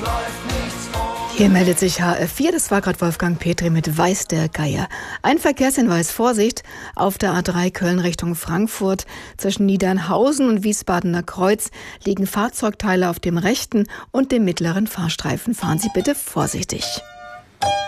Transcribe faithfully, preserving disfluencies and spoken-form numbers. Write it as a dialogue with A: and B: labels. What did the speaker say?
A: Hier meldet sich H F vier, das war gerade Wolfgang Petri mit Weiß der Geier. Ein Verkehrshinweis, Vorsicht, auf der A drei Köln Richtung Frankfurt. Zwischen Niedernhausen und Wiesbadener Kreuz liegen Fahrzeugteile auf dem rechten und dem mittleren Fahrstreifen. Fahren Sie bitte vorsichtig.